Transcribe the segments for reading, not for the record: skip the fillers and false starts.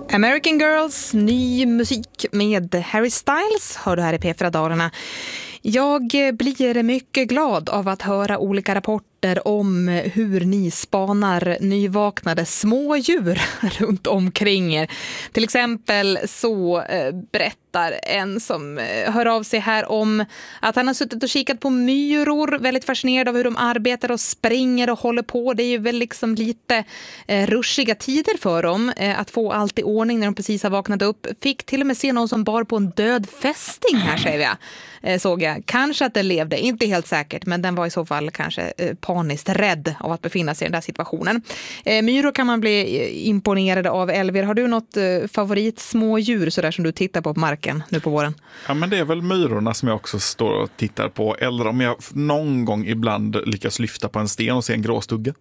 American Girls, ny musik med Harry Styles hör du här i P4-dagarna. Jag blir mycket glad av att höra olika rapporter om hur ni spanar nyvaknade smådjur runt omkring er. Till exempel så berättar en som hör av sig här om att han har suttit och kikat på myror, väldigt fascinerad av hur de arbetar och springer och håller på. Det är ju väl liksom lite ruschiga tider för dem att få allt i ordning när de precis har vaknat upp. Fick till och med se någon som bar på en död fästing här, säger jag. Såg jag. Kanske att den levde, inte helt säkert, men den var i så fall kanske paniskt rädd av att befinna sig i den där situationen. Myror kan man bli imponerad av. Elvir, har du något favorit smådjur så där som du tittar på marken nu på våren? Ja, men det är väl myrorna som jag också står och tittar på. Eller om jag någon gång ibland lyckas lyfta på en sten och se en gråstugga.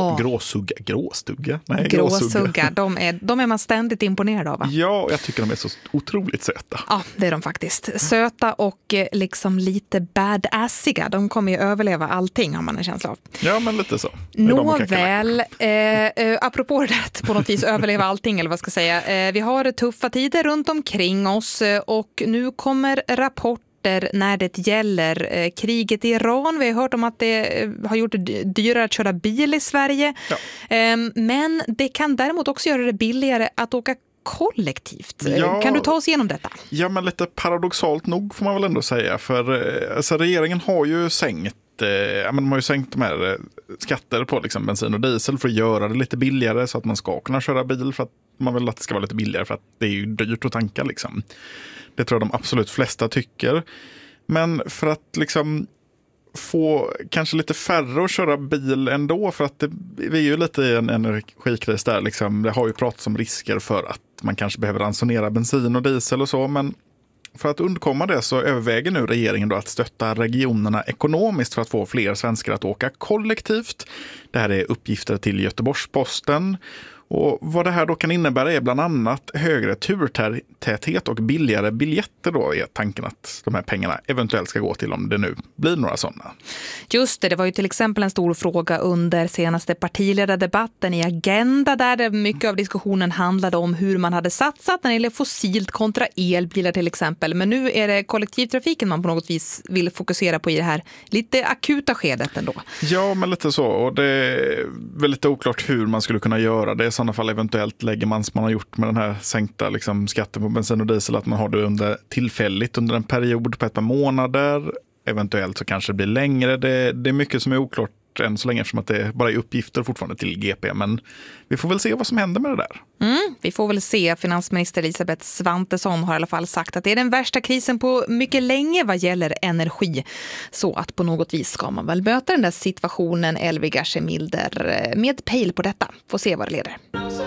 Gråstugga? Nej, gråsugga. De är man ständigt imponerad av, va? Ja, jag tycker de är så otroligt söta. Ja, det är de faktiskt. Söta och liksom lite badassiga. De kommer ju överleva allting, har man en känsla av. Ja, men lite så. Nåväl, apropå det där på något vis överleva allting, eller vad ska jag säga. Vi har tuffa tider runt omkring oss och nu kommer rapporter när det gäller kriget i Iran. Vi har hört om att det har gjort det dyrare att köra bil i Sverige. Ja. Men det kan däremot också göra det billigare att åka kollektivt. Ja, kan du ta oss igenom detta? Ja, men lite paradoxalt nog får man väl ändå säga. För alltså, regeringen har ju sänkt de har ju sänkt de här skatter på liksom bensin och diesel för att göra det lite billigare så att man ska kunna köra bil, för att man vill att det ska vara lite billigare för att det är ju dyrt att tanka liksom. Det tror jag de absolut flesta tycker. Men för att liksom få kanske lite färre att köra bil ändå, för att vi är ju lite i en energikris där liksom. Det har ju pratats om risker för att man kanske behöver ransonera bensin och diesel och så, men för att undkomma det så överväger nu regeringen då att stötta regionerna ekonomiskt för att få fler svenskar att åka kollektivt. Det här är uppgifter till Göteborgs-Posten. Och vad det här då kan innebära är bland annat högre turtäthet och billigare biljetter då, är tanken att de här pengarna eventuellt ska gå till, om det nu blir några sådana. Just det var ju till exempel en stor fråga under senaste partiledardebatten i Agenda, där mycket av diskussionen handlade om hur man hade satsat när det gäller fossilt kontra elbilar till exempel. Men nu är det kollektivtrafiken man på något vis vill fokusera på i det här lite akuta skedet ändå. Ja, men lite så. Och det är väl lite oklart hur man skulle kunna göra det. I sådana fall eventuellt lägger man som man har gjort med den här sänkta liksom, skatten på bensin och diesel, att man har det tillfälligt under en period på ett par månader. Eventuellt så kanske det blir längre. Det är mycket som är oklart än så länge, eftersom att det bara är uppgifter fortfarande till GP. Men vi får väl se vad som händer med det där. Vi får väl se. Finansminister Elisabeth Svantesson har i alla fall sagt att det är den värsta krisen på mycket länge vad gäller energi. Så att på något vis ska man väl böta den där situationen. Elvir Milder med pejl på detta. Får se vad det leder.